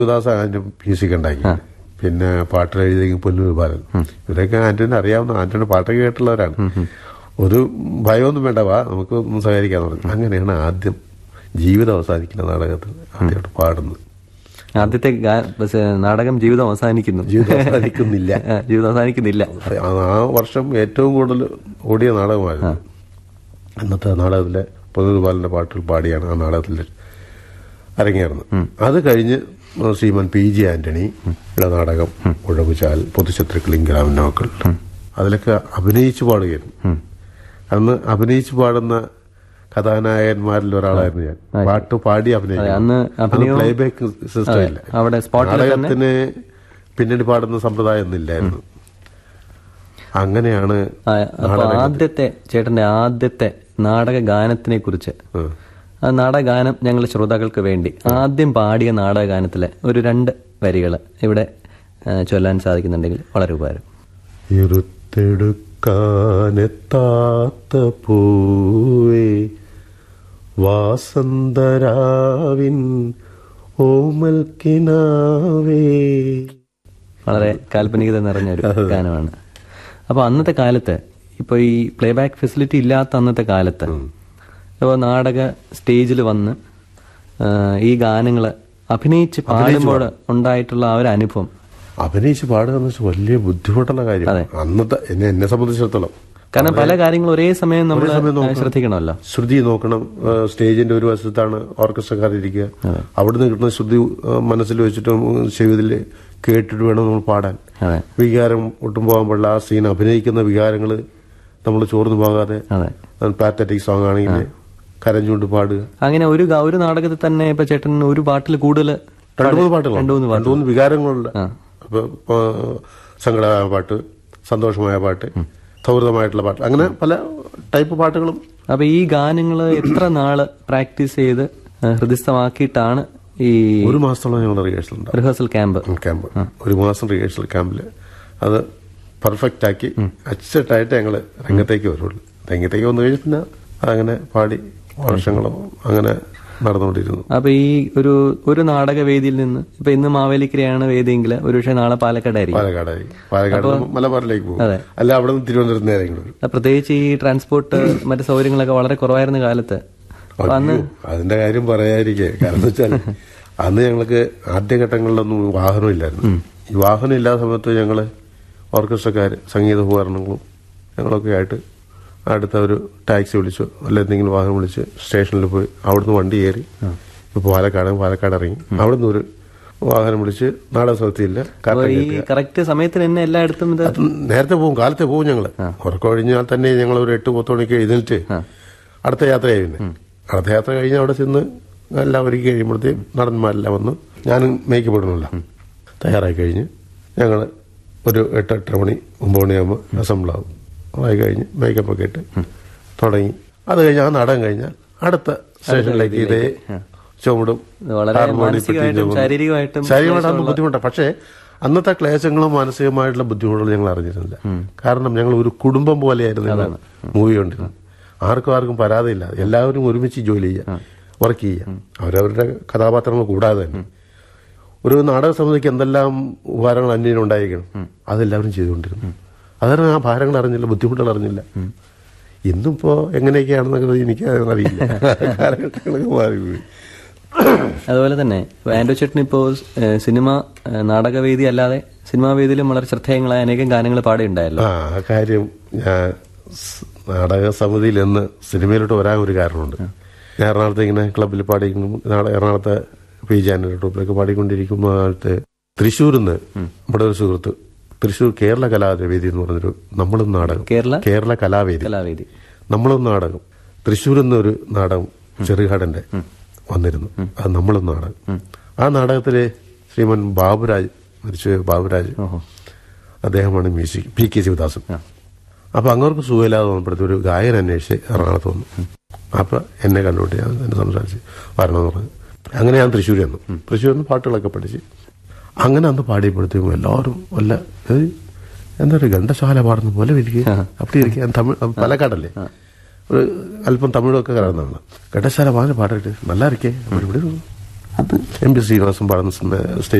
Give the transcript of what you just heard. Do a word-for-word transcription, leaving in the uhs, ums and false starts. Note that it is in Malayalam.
യേശുദാസ് ആന്റണി മ്യൂസിക് ഉണ്ടാക്കി, പിന്നെ പാട്ട് എഴുതിയെങ്കിൽ പൊന്നൂർ ബാലൻ. ഇവരൊക്കെ ആന്റണി അറിയാവുന്ന, ആന്റണി പാട്ടൊക്കെ കേട്ടുള്ളവരാണ്. ഒരു ഭയമൊന്നും വേണ്ട, വാ നമുക്ക് ഒന്നും സഹകരിക്കാന്ന് പറഞ്ഞു. അങ്ങനെയാണ് ആദ്യം ജീവിതം അവസാനിക്കുന്ന നാടകത്തിൽ ആദ്യമായിട്ട് പാടുന്നത്. ആദ്യത്തെ നാടകം ജീവിതം അവസാനിക്കുന്നു, ജീവിതം അവസാനിക്കുന്നില്ല ജീവിതം അവസാനിക്കുന്നില്ല ആ വർഷം ഏറ്റവും കൂടുതൽ ഓടിയ നാടകമായിരുന്നു. അന്നത്തെ നാടകത്തിലെ പൊന്നൂർ ബാലന്റെ പാട്ടുകൾ പാടിയാണ് ആ നാടകത്തിൽ അരങ്ങേറുന്നത്. അത് കഴിഞ്ഞ് ശ്രീമാൻ പി ജി ആന്റണി നാടകം ഉഴവുചാൽ, പൊതുശത്രുക്കൾ, ഇംഗ്ലാം നോക്കൾ, അതിലൊക്കെ അഭിനയിച്ചു പാടുകയായിരുന്നു. അന്ന് അഭിനയിച്ചു പാടുന്ന കഥാനായകന്മാരിൽ ഒരാളായിരുന്നു ഞാൻ. പാട്ട് പാടി അഭിനയിക്കും. പ്ലേബാക്ക് സിസ്റ്റം ഇല്ല, നാടകത്തിന് പിന്നീട് പാടുന്ന സമ്പ്രദായം ഒന്നും ഇല്ലായിരുന്നു. അങ്ങനെയാണ് ആദ്യത്തെ ചേട്ടന്റെ ആദ്യത്തെ നാടക ഗാനത്തിനെ കുറിച്ച്, ആ നാടകഗാനം ഞങ്ങളുടെ ശ്രോതാക്കൾക്ക് വേണ്ടി ആദ്യം പാടിയ നാടകഗാനത്തിലെ ഒരു രണ്ട് വരികൾ ഇവിടെ ചൊല്ലാൻ സാധിക്കുന്നുണ്ടെങ്കിൽ വളരെ ഉപകാരം. ഇരുത്തെടുക്കാനെത്താത്ത പൂവേ വാസന്തരാവിൻ ഓമൽക്കിനാവേ. വളരെ കാൽപ്പനികത നിറഞ്ഞൊരു ഗാനമാണ്. അപ്പൊ അന്നത്തെ കാലത്ത്, ഇപ്പൊ ഈ പ്ലേബാക്ക് ഫെസിലിറ്റി ഇല്ലാത്ത അന്നത്തെ കാലത്ത് ഇപ്പോൾ നാടക സ്റ്റേജിൽ വന്ന് ഈ ഗാനങ്ങൾ അഭിനയിച്ച് പാടുമ്പോൾ ഉണ്ടായിട്ടുള്ള ആ ഒരു അനുഭവം, അഭിനയിച്ച് പാടുക എന്ന് വെച്ചാൽ വലിയ ബുദ്ധിമുട്ടുള്ള കാര്യം അന്നത്തെ എന്നെ എന്നെ സംബന്ധിച്ചിടത്തോളം. കാരണം പല കാര്യങ്ങളും ഒരേ സമയം നമ്മൾ ശ്രദ്ധിക്കണമല്ലോ. ശ്രുതി നോക്കണം. സ്റ്റേജിന്റെ ഒരു വശത്താണ് ഓർക്കസ്ട്രക്കാരിരിക്കുക, അവിടുന്ന് കിട്ടുന്ന ശ്രുതി മനസ്സിൽ വെച്ചിട്ട് ചെവിതിൽ കേട്ടിട്ട് വേണം നമ്മൾ പാടാൻ. വികാരം ഒട്ടും പോകാൻ പാടില്ല. ആ സീൻ അഭിനയിക്കുന്ന വികാരങ്ങൾ നമ്മൾ ചോർന്നു പോകാതെ, പാത്തറ്റിക് സോങ് ആണെങ്കിൽ കരഞ്ഞുകൊണ്ട് പാടുക. അങ്ങനെ ഒരു ഒരു നാടകത്തിൽ തന്നെ ഇപ്പൊ ചേട്ടൻ ഒരു പാട്ടിൽ കൂടുതൽ രണ്ടു മൂന്ന് പാട്ടുകൾ രണ്ടു മൂന്ന് വികാരങ്ങളുണ്ട്. ഇപ്പൊ സങ്കടമായ പാട്ട്, സന്തോഷമായ പാട്ട്, സൗഹൃദമായിട്ടുള്ള പാട്ട്, അങ്ങനെ പല ടൈപ്പ് പാട്ടുകളും. അപ്പൊ ഈ ഗാനങ്ങൾ എത്ര നാള് പ്രാക്ടീസ് ചെയ്ത് ഹൃദയസ്ഥമാക്കിയിട്ടാണ് ഈ ഒരു മാസത്തോളം ഞങ്ങൾ റിഹേഴ്സൽ ഉണ്ട്. റിഹേഴ്സൽ ക്യാമ്പ് ക്യാമ്പ് ഒരു മാസം റിഹേഴ്സൽ ക്യാമ്പില് അത് പെർഫെക്റ്റ് ആക്കി അച്ചട്ടായിട്ട് ഞങ്ങൾ രംഗത്തേക്ക് വരുള്ളൂ. രംഗത്തേക്ക് വന്നു കഴിഞ്ഞാൽ പിന്നെ അതങ്ങനെ പാടി വർഷങ്ങളും അങ്ങനെ നടന്നുകൊണ്ടിരുന്നു. അപ്പൊ ഈ ഒരു ഒരു നാടകവേദിയിൽ നിന്ന് ഇപ്പൊ ഇന്ന് മാവേലിക്കരയാണ് വേദിയെങ്കിൽ ഒരു പക്ഷേ നാളെ പാലക്കാടായിരിക്കും. പാലക്കാടായിരിക്കും പാലക്കാട് മലബാറിലേക്ക് പോകും, അല്ല അവിടെ നിന്ന് തിരുവനന്തപുരത്ത് നേരെ. പ്രത്യേകിച്ച് ഈ ട്രാൻസ്പോർട്ട് മറ്റു സൗകര്യങ്ങളൊക്കെ വളരെ കുറവായിരുന്ന കാലത്ത് അന്ന് അതിന്റെ കാര്യം പറയാതിരിക്കേ. കാരണം വെച്ചാൽ അന്ന് ഞങ്ങൾക്ക് ആദ്യഘട്ടങ്ങളിലൊന്നും വാഹനമില്ലായിരുന്നു. ഈ വാഹനം ഇല്ലാത്ത സമയത്ത് ഞങ്ങള് ഓർക്കസ്ട്രക്കാർ സംഗീത ഉപകരണങ്ങളും ഞങ്ങളൊക്കെ ആയിട്ട് അടുത്ത ഒരു ടാക്സി വിളിച്ചു, അല്ല എന്തെങ്കിലും വാഹനം വിളിച്ച് സ്റ്റേഷനിൽ പോയി അവിടുന്ന് വണ്ടി കയറി. ഇപ്പൊ പാലക്കാട് പാലക്കാട് ഇറങ്ങി അവിടുന്ന് ഒരു വാഹനം വിളിച്ച് നാടക സ്ഥലത്തില്ല. കറക്റ്റ് സമയത്തിന് തന്നെ എല്ലായിടത്തും നേരത്തെ പോകും, കാലത്തെ പോകും. ഞങ്ങള് ഉറക്കം കഴിഞ്ഞാൽ തന്നെ ഞങ്ങൾ ഒരു എട്ട് പത്ത് മണിക്ക് എഴുന്നേറ്റ് അടുത്ത യാത്രയായി. പിന്നെ അടുത്ത യാത്ര കഴിഞ്ഞ് അവിടെ ചെന്ന് എല്ലാം ഒരുക്കി കഴിയുമ്പോഴത്തേക്കും നടന്മാരെല്ലാം വന്ന് ഞാനും മേക്കപ്പെടണമല്ലോ തയ്യാറായി കഴിഞ്ഞ് ഞങ്ങൾ ഒരു എട്ട് എട്ടര മണി ഒമ്പത് മണിയാകുമ്പോൾ അസംബിളാവും. ആയി കഴിഞ്ഞ് മേക്കപ്പ് ഒക്കെ ഇട്ട് തുടങ്ങി. അത് കഴിഞ്ഞ് ആ നാടകം കഴിഞ്ഞാൽ അടുത്ത സ്റ്റേഷനിലേക്ക് ഇതേ ചുമടും ശാരീരികമായിട്ടാണ് ബുദ്ധിമുട്ടാണ്. പക്ഷേ അന്നത്തെ ക്ലേശങ്ങളും മാനസികമായിട്ടുള്ള ബുദ്ധിമുട്ടുകളും ഞങ്ങൾ അറിഞ്ഞിരുന്നില്ല. കാരണം ഞങ്ങൾ ഒരു കുടുംബം പോലെയായിരുന്നു മൂവി കൊണ്ടിരുന്നത്. ആർക്കും ആർക്കും പരാതിയില്ല, എല്ലാവരും ഒരുമിച്ച് ജോലി ചെയ്യുക, വർക്ക് ചെയ്യുക, അവരവരുടെ കഥാപാത്രങ്ങൾ കൂടാതെ തന്നെ. ഒരു നാടക സമിതിക്ക് എന്തെല്ലാം ഉപകാരങ്ങൾ അന്വേഷണം ഉണ്ടായിരിക്കണം, അതെല്ലാവരും ചെയ്തുകൊണ്ടിരുന്നു. അതാണ് ആ ഭാരങ്ങൾ അറിഞ്ഞില്ല, ബുദ്ധിമുട്ടുകൾ അറിഞ്ഞില്ല. ഇന്നിപ്പോ എങ്ങനെയൊക്കെയാണെന്നൊക്കെ എനിക്ക് അറിയില്ല. കാലഘട്ടങ്ങളൊക്കെ മാറിപ്പോയി. അതുപോലെ തന്നെ ആൻഡ്രൂ ചേട്ടൻ ഇപ്പോ സിനിമ നാടകവേദി അല്ലാതെ സിനിമാ വേദിയിലും വളരെ ശ്രദ്ധേയങ്ങളായ അനേകം ഗാനങ്ങൾ പാടുണ്ടായല്ലോ. ആ കാര്യം ഞാൻ നാടക സമിതിയിൽ നിന്ന് സിനിമയിലോട്ട് വരാൻ ഒരു കാരണമുണ്ട്. ഞാൻ എറണാകുളത്ത് ഇങ്ങനെ ക്ലബിൽ പാടിക്കുന്നു, എറണാകുളത്തെ പി ജാൻ്റെ ട്രൂപ്പിലൊക്കെ പാടിക്കൊണ്ടിരിക്കുന്ന കാലത്ത് തൃശ്ശൂരിൽ നിന്ന് നമ്മുടെ ഒരു സുഹൃത്ത്, തൃശ്ശൂർ കേരള കലാവേദി എന്ന് പറഞ്ഞൊരു നമ്മളും നാടകം, കേരള കേരള കലാവേദി കലാവേദി നമ്മളും നാടകം, തൃശ്ശൂരിൽ നിന്നൊരു നാടകം ചെറുകാടന്റെ വന്നിരുന്നു. അത് നമ്മളും നാടകം. ആ നാടകത്തിലെ ശ്രീമൻ ബാബുരാജ്, മരിച്ച ബാബുരാജ്, അദ്ദേഹമാണ് മ്യൂസിക്, പി കെ ശിവദാസും. അപ്പൊ അങ്ങോട്ട് സുഖമില്ലാതെ വന്നപ്പോഴത്തെ ഒരു ഗായകൻ അന്വേഷിച്ച് എറണാകുളത്ത് വന്നു. അപ്പൊ എന്നെ കണ്ടുകൊണ്ട് ഞാൻ എന്നെ സംസാരിച്ച് വരണമെന്ന് പറഞ്ഞു. അങ്ങനെ ഞാൻ തൃശ്ശൂരിൽ വന്നു. തൃശ്ശൂരിൽ നിന്ന് പാട്ടുകളൊക്കെ പഠിച്ച് അങ്ങനെ അന്ന് പാടിയപ്പോഴത്തേക്കും എല്ലാവരും വല്ല എന്താ പറയുക ഘണ്ടശാല പാടുന്ന പോലെ ഇരിക്കുക. അപ്പടി ഇരിക്കുക. തമിഴ് പാലക്കാടല്ലേ, ഒരു അല്പം തമിഴൊക്കെ കലർന്നാണ്. ഘണ്ടശാല പാടിന് പാടിട്ട് നല്ല ഇരിക്കേ ഇവിടെ എം പി ശ്രീനിവാസൻ പാടുന്ന സ്റ്റേജ്